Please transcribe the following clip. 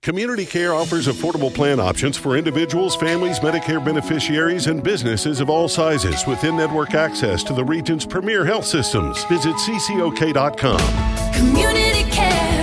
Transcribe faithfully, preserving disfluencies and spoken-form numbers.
Community Care offers affordable plan options for individuals, families, Medicare beneficiaries, and businesses of all sizes with in-network access to the region's premier health systems. Visit C C O K dot com. Community Care.